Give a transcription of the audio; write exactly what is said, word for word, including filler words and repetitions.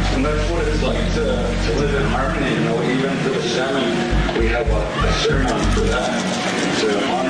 And that's what it's like to, to live in harmony. You know, even for the salmon, we have a, a ceremony for that to honor